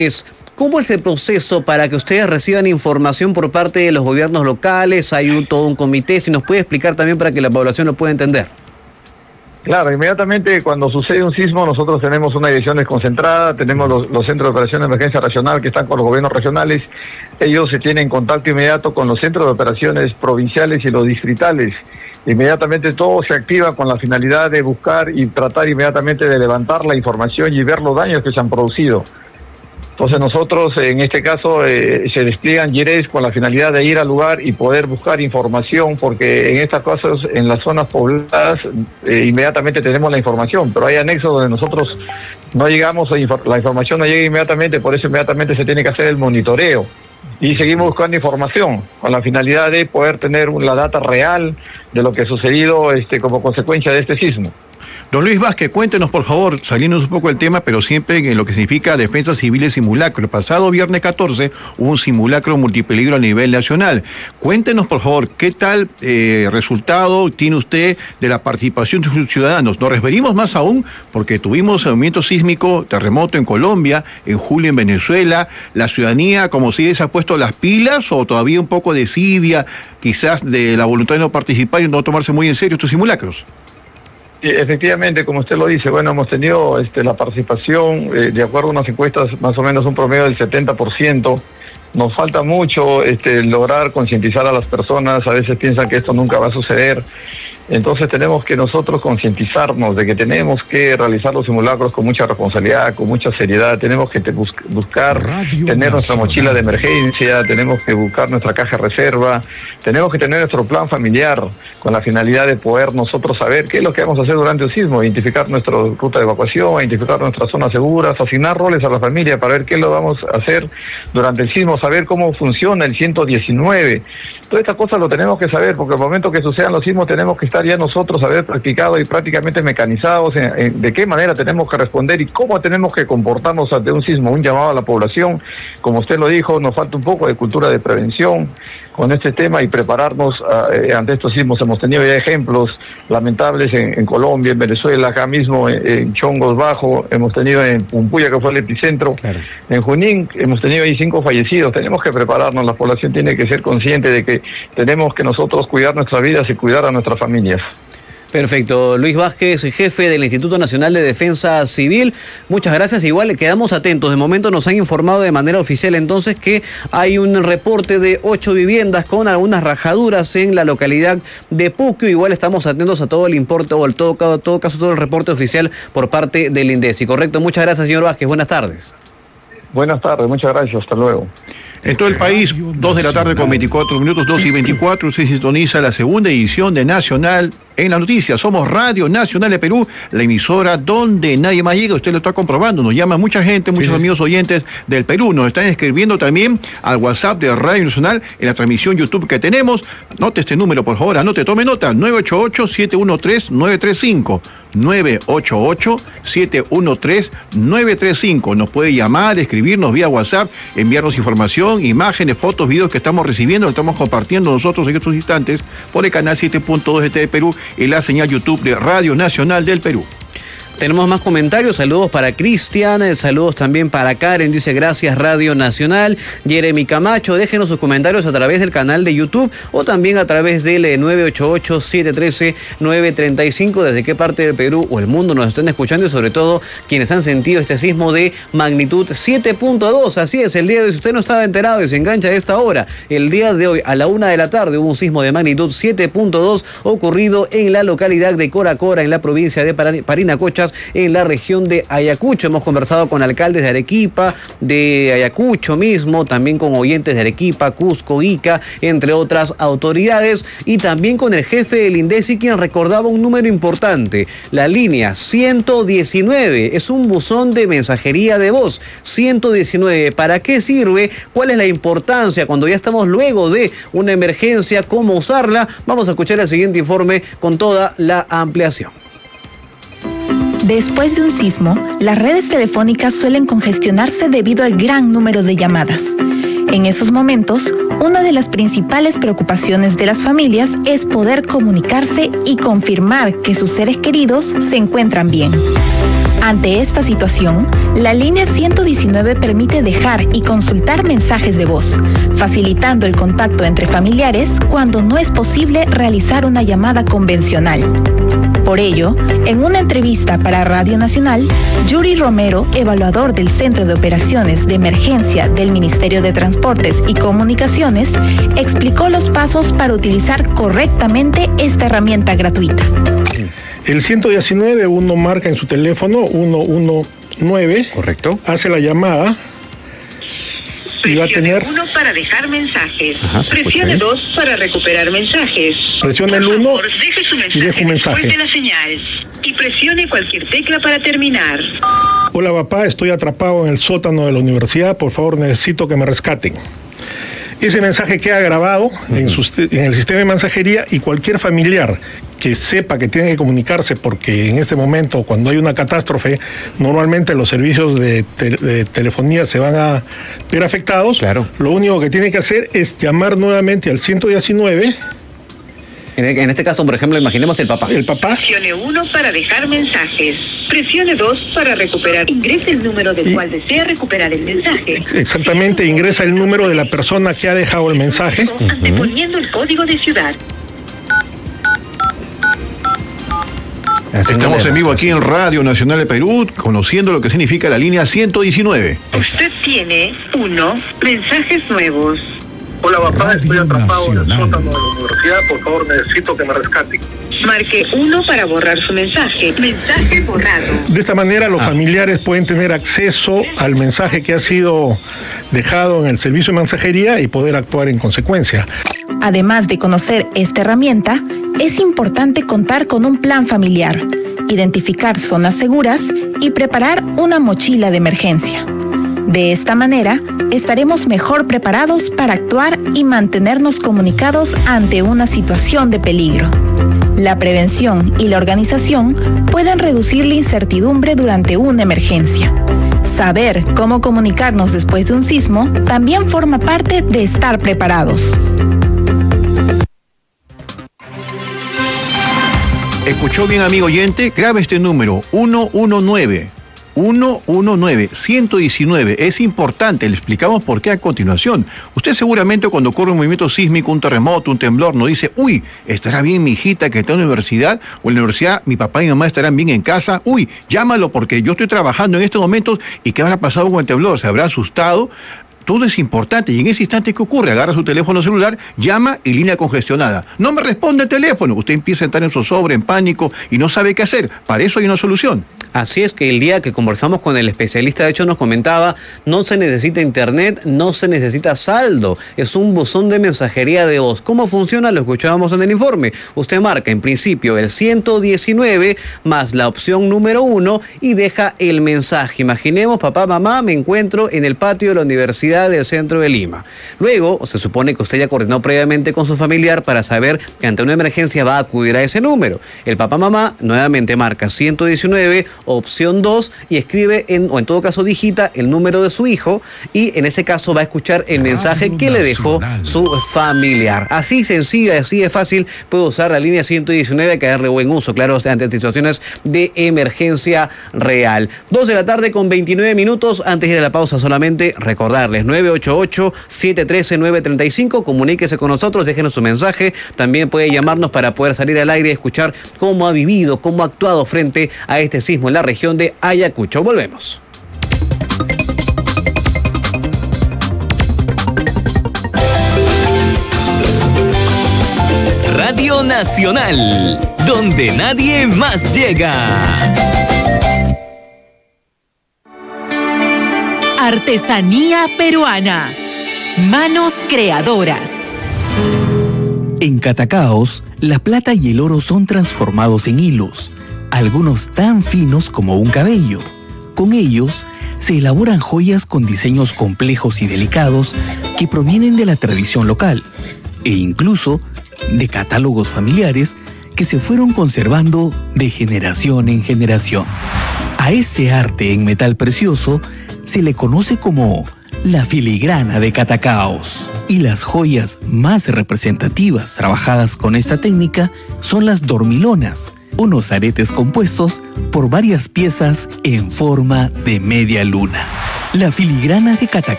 ¿Cómo es el proceso para que ustedes reciban información por parte de los gobiernos locales? ¿Hay todo un comité? Si nos puede explicar también para que la población lo pueda entender. Claro, inmediatamente cuando sucede un sismo nosotros tenemos una dirección desconcentrada, tenemos los centros de operación de emergencia regional que están con los gobiernos regionales. Ellos se tienen contacto inmediato con los centros de operaciones provinciales y los distritales. Inmediatamente todo se activa con la finalidad de buscar y tratar inmediatamente de levantar la información y ver los daños que se han producido. Entonces nosotros, en este caso, se despliegan GIRES con la finalidad de ir al lugar y poder buscar información, porque en estas cosas, en las zonas pobladas, inmediatamente tenemos la información, pero hay anexos donde nosotros no llegamos, la información no llega inmediatamente, por eso inmediatamente se tiene que hacer el monitoreo. Y seguimos buscando información con la finalidad de poder tener la data real de lo que ha sucedido como consecuencia de este sismo. Don Luis Vázquez, cuéntenos por favor, saliéndonos un poco del tema, pero siempre en lo que significa defensa civil y simulacro. El pasado viernes 14 hubo un simulacro multipeligro a nivel nacional. Cuéntenos por favor, ¿qué tal resultado tiene usted de la participación de sus ciudadanos? Nos referimos más aún porque tuvimos movimiento sísmico, terremoto en Colombia, en julio en Venezuela. ¿La ciudadanía como si se ha puesto las pilas o todavía un poco de desidia, quizás de la voluntad de no participar y no tomarse muy en serio estos simulacros? Sí, efectivamente, como usted lo dice, bueno, hemos tenido la participación, de acuerdo a unas encuestas, más o menos un promedio del 70%. Nos falta mucho lograr concientizar a las personas, a veces piensan que esto nunca va a suceder. Entonces tenemos que nosotros concientizarnos de que tenemos que realizar los simulacros con mucha responsabilidad, con mucha seriedad. Tenemos que buscar tener nuestra mochila de emergencia, tenemos que buscar nuestra caja de reserva, tenemos que tener nuestro plan familiar con la finalidad de poder nosotros saber qué es lo que vamos a hacer durante el sismo, identificar nuestra ruta de evacuación, identificar nuestras zonas seguras, asignar roles a la familia para ver qué lo vamos a hacer durante el sismo, saber cómo funciona el 119. Todas estas cosas lo tenemos que saber, porque al momento que sucedan los sismos tenemos que estar ya nosotros haber practicado y prácticamente mecanizados de qué manera tenemos que responder y cómo tenemos que comportarnos ante un sismo, un llamado a la población. Como usted lo dijo, nos falta un poco de cultura de prevención con este tema y prepararnos ante estos sismos. Hemos tenido ya ejemplos lamentables en Colombia, en Venezuela, acá mismo en Chongos Bajo, hemos tenido en Pumpuya, que fue el epicentro, claro. En Junín hemos tenido ahí 5 fallecidos. Tenemos que prepararnos, la población tiene que ser consciente de que tenemos que nosotros cuidar nuestras vidas y cuidar a nuestras familias. Perfecto. Luis Vázquez, jefe del Instituto Nacional de Defensa Civil, muchas gracias. Igual quedamos atentos. De momento nos han informado de manera oficial entonces que hay un reporte de 8 viviendas con algunas rajaduras en la localidad de Puquio. Igual estamos atentos a todo el importe o todo el reporte oficial por parte del INDECI. Correcto. Muchas gracias, señor Vázquez. Buenas tardes. Buenas tardes. Muchas gracias. Hasta luego. En todo el país, 2 de la tarde con 24 minutos, 2:24, se sintoniza la segunda edición de Nacional en la Noticia. Somos Radio Nacional de Perú, la emisora donde nadie más llega. Usted lo está comprobando, nos llama mucha gente, muchos amigos oyentes del Perú. Nos están escribiendo también al WhatsApp de Radio Nacional en la transmisión YouTube que tenemos. Anote este número, por favor, tome nota, 988-713-935. 988-713-935. Nos puede llamar, escribirnos vía WhatsApp, enviarnos información, imágenes, fotos, videos que estamos recibiendo, que estamos compartiendo nosotros en estos instantes por el canal 7.2 de TV Perú y la señal YouTube de Radio Nacional del Perú. Tenemos más comentarios, saludos para Cristian, saludos también para Karen, dice gracias Radio Nacional. Jeremy Camacho, déjenos sus comentarios a través del canal de YouTube o también a través del 988-713-935, desde qué parte del Perú o el mundo nos están escuchando y sobre todo quienes han sentido este sismo de magnitud 7.2, así es, el día de hoy, si usted no estaba enterado y se engancha a esta hora, el día de hoy a la 1 de la tarde hubo un sismo de magnitud 7.2 ocurrido en la localidad de Coracora, en la provincia de Parinacochas, en la región de Ayacucho. Hemos conversado con alcaldes de Arequipa, de Ayacucho mismo, también con oyentes de Arequipa, Cusco, Ica, entre otras autoridades, y también con el jefe del INDECI, quien recordaba un número importante, la línea 119, es un buzón de mensajería de voz, 119, ¿para qué sirve? ¿Cuál es la importancia cuando ya estamos luego de una emergencia? ¿Cómo usarla? Vamos a escuchar el siguiente informe con toda la ampliación. Después de un sismo, las redes telefónicas suelen congestionarse debido al gran número de llamadas. En esos momentos, una de las principales preocupaciones de las familias es poder comunicarse y confirmar que sus seres queridos se encuentran bien. Ante esta situación, la línea 119 permite dejar y consultar mensajes de voz, facilitando el contacto entre familiares cuando no es posible realizar una llamada convencional. Por ello, en una entrevista para Radio Nacional, Yuri Romero, evaluador del Centro de Operaciones de Emergencia del Ministerio de Transportes y Comunicaciones, explicó los pasos para utilizar correctamente esta herramienta gratuita. El 119, uno marca en su teléfono 119. Correcto. Hace la llamada. Y va a tener... 1 para dejar mensajes. Ajá, Presione 2 para recuperar mensajes. Presione el 1 deje su mensaje y deje un mensaje. después de la señal. Y presione cualquier tecla para terminar. Hola papá, estoy atrapado en el sótano de la universidad, por favor necesito que me rescaten. Ese mensaje queda grabado en el sistema de mensajería y cualquier familiar que sepa que tiene que comunicarse, porque en este momento, cuando hay una catástrofe, normalmente los servicios de telefonía se van a ver afectados. Claro. Lo único que tiene que hacer es llamar nuevamente al 119. En este caso, por ejemplo, imaginemos el papá. El papá. Presione 1 para dejar mensajes. Presione 2 para recuperar. Ingrese el número del cual desea recuperar el mensaje. Exactamente, ingresa el número de la persona que ha dejado el mensaje. Anteponiendo el código de ciudad. Estamos en vivo aquí en Radio Nacional de Perú, conociendo lo que significa la línea 119. Usted tiene 1 mensajes nuevos. Hola papá, estoy Radio atrapado en el Nacional. sótano de la universidad, por favor necesito que me rescaten. Marque 1 para borrar su mensaje. Mensaje borrado. De esta manera los familiares pueden tener acceso al mensaje que ha sido dejado en el servicio de mensajería y poder actuar en consecuencia. Además de conocer esta herramienta, es importante contar con un plan familiar, identificar zonas seguras y preparar una mochila de emergencia. De esta manera, estaremos mejor preparados para actuar y mantenernos comunicados ante una situación de peligro. La prevención y la organización pueden reducir la incertidumbre durante una emergencia. Saber cómo comunicarnos después de un sismo también forma parte de estar preparados. ¿Escuchó bien, amigo oyente? Grabe este número, 119. 119. Es importante, le explicamos por qué a continuación. Usted seguramente cuando ocurre un movimiento sísmico, un terremoto, un temblor, nos dice, uy, ¿estará bien mi hijita que está en la universidad? O en la universidad, mi papá y mi mamá estarán bien en casa. Uy, llámalo porque yo estoy trabajando en estos momentos y ¿qué habrá pasado con el temblor? ¿Se habrá asustado? Todo es importante y en ese instante, ¿qué ocurre? Agarra su teléfono celular, llama y línea congestionada. No me responde el teléfono. Usted empieza a estar en zozobra, en pánico y no sabe qué hacer. Para eso hay una solución. Así es que el día que conversamos con el especialista, de hecho nos comentaba, no se necesita internet, no se necesita saldo, es un buzón de mensajería de voz. ¿Cómo funciona? Lo escuchábamos en el informe. Usted marca en principio el 119 más la opción número 1 y deja el mensaje. Imaginemos, papá, mamá, me encuentro en el patio de la Universidad del Centro de Lima. Luego, se supone que usted ya coordinó previamente con su familiar para saber que ante una emergencia va a acudir a ese número. El papá, mamá, nuevamente marca 119, opción 2 y escribe, o en todo caso digita el número de su hijo y en ese caso va a escuchar el mensaje que le dejó su familiar. Así sencillo, así de fácil puede usar la línea 119 que darle buen uso, claro, ante situaciones de emergencia real. 2 de la tarde con 29 minutos. Antes de ir a la pausa, solamente recordarles 988-713-935, comuníquese con nosotros, déjenos su mensaje, también puede llamarnos para poder salir al aire y escuchar cómo ha vivido, cómo ha actuado frente a este sismo en la región de Ayacucho. Volvemos. Radio Nacional, donde nadie más llega. Artesanía peruana. Manos creadoras. En Catacaos, la plata y el oro son transformados en hilos, algunos tan finos como un cabello. Con ellos, se elaboran joyas con diseños complejos y delicados que provienen de la tradición local e incluso de catálogos familiares que se fueron conservando de generación en generación. A este arte en metal precioso se le conoce como la filigrana de Catacaos. Y las joyas más representativas trabajadas con esta técnica son las dormilonas, unos aretes compuestos por varias piezas en forma de media luna. La filigrana de Catacaos